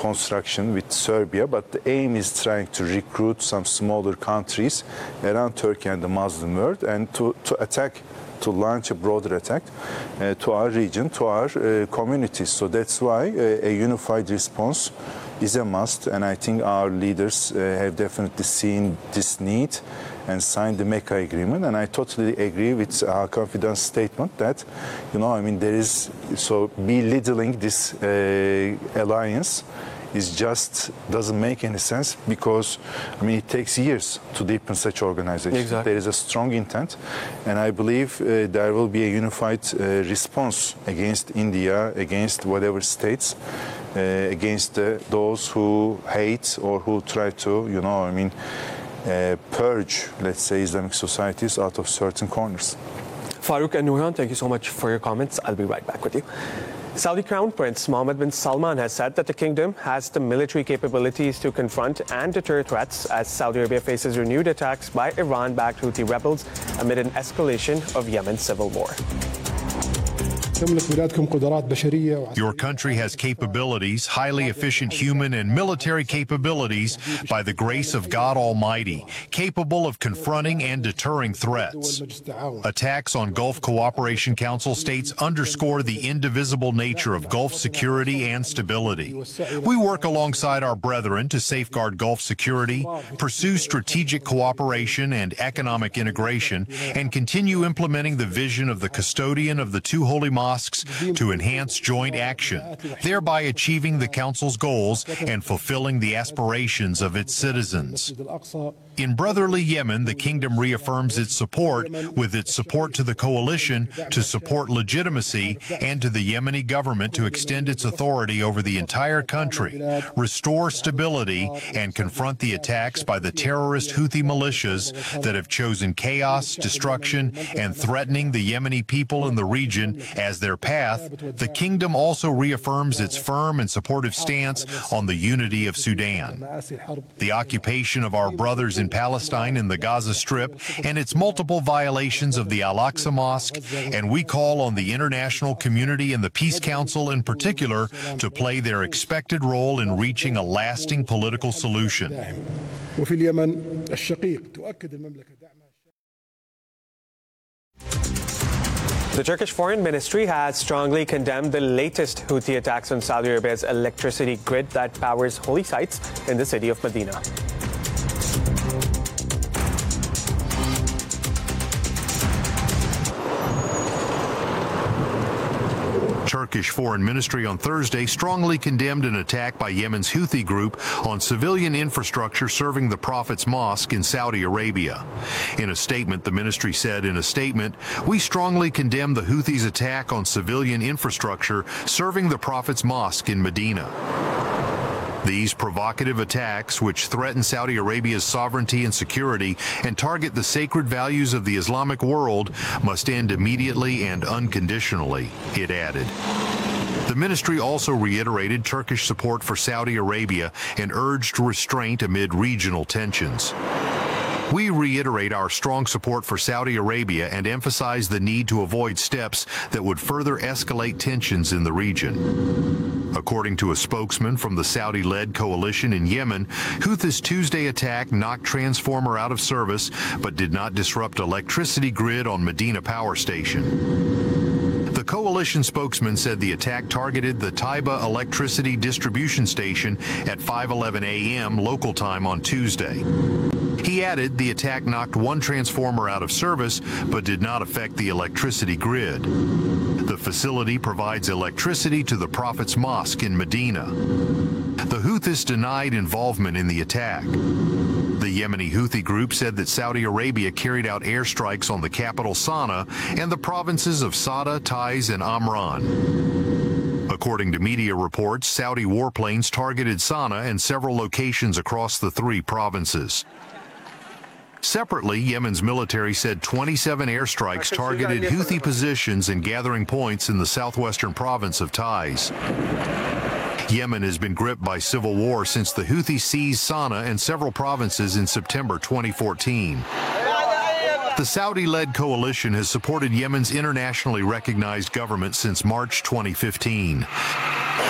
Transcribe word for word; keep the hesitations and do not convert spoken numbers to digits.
construction with Serbia, but the aim is trying to recruit some smaller countries around Turkey and the Muslim world, and to, to attack, to launch a broader attack uh, to our region, to our uh, communities. So that's why uh, a unified response is a must, and I think our leaders uh, have definitely seen this need and signed the Mecca agreement. And I totally agree with Hakan Fidan's statement that, you know, I mean, there is, so belittling this uh, alliance is just doesn't make any sense, because I mean it takes years to deepen such organizations. Exactly. There is a strong intent, and I believe uh, there will be a unified uh, response against India, against whatever states, uh, against uh, those who hate or who try to, you know, I mean, uh, purge, let's say, Islamic societies out of certain corners. Farouk and Nurhan, thank you so much for your comments. I'll be right back with you. Saudi Crown Prince Mohammed bin Salman has said that the kingdom has the military capabilities to confront and deter threats as Saudi Arabia faces renewed attacks by Iran-backed Houthi rebels amid an escalation of Yemen's civil war. Your country has capabilities, highly efficient human and military capabilities, by the grace of God Almighty, capable of confronting and deterring threats. Attacks on Gulf Cooperation Council states underscore the indivisible nature of Gulf security and stability. We work alongside our brethren to safeguard Gulf security, pursue strategic cooperation and economic integration, and continue implementing the vision of the custodian of the two holy mosques to enhance joint action, thereby achieving the Council's goals and fulfilling the aspirations of its citizens. In brotherly Yemen, the kingdom reaffirms its support with its support to the coalition to support legitimacy and to the Yemeni government to extend its authority over the entire country, restore stability, and confront the attacks by the terrorist Houthi militias that have chosen chaos, destruction, and threatening the Yemeni people in the region as their path. The kingdom also reaffirms its firm and supportive stance on the unity of Sudan. The occupation of our brothers in Palestine and the Gaza Strip and its multiple violations of the Al-Aqsa Mosque, and we call on the international community and the Peace Council in particular to play their expected role in reaching a lasting political solution. The Turkish Foreign Ministry has strongly condemned the latest Houthi attacks on Saudi Arabia's electricity grid that powers holy sites in the city of Medina. Turkish Foreign Ministry on Thursday strongly condemned an attack by Yemen's Houthi group on civilian infrastructure serving the Prophet's Mosque in Saudi Arabia. In a statement, the ministry said in a statement, "We strongly condemn the Houthis' attack on civilian infrastructure serving the Prophet's Mosque in Medina." These provocative attacks, which threaten Saudi Arabia's sovereignty and security and target the sacred values of the Islamic world, must end immediately and unconditionally, it added. The ministry also reiterated Turkish support for Saudi Arabia and urged restraint amid regional tensions. We reiterate our strong support for Saudi Arabia and emphasize the need to avoid steps that would further escalate tensions in the region. According to a spokesman from the Saudi-led coalition in Yemen, Houthis' Tuesday attack knocked transformer out of service but did not disrupt electricity grid on Medina Power Station. The coalition spokesman said the attack targeted the Taiba electricity distribution station at five eleven a m local time on Tuesday. He added the attack knocked one transformer out of service but did not affect the electricity grid. The facility provides electricity to the Prophet's Mosque in Medina. The Houthis denied involvement in the attack. The Yemeni Houthi group said that Saudi Arabia carried out airstrikes on the capital Sana'a and the provinces of Sada, Taiz, and Amran. According to media reports, Saudi warplanes targeted Sana'a and several locations across the three provinces. Separately, Yemen's military said twenty-seven airstrikes targeted Houthi positions and gathering points in the southwestern province of Taiz. Yemen has been gripped by civil war since the Houthis seized Sana'a and several provinces in September twenty fourteen. The Saudi-led coalition has supported Yemen's internationally recognized government since March twenty fifteen.